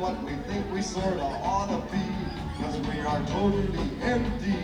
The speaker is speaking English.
what we think we sorta ought to be, 'cause we are totally empty.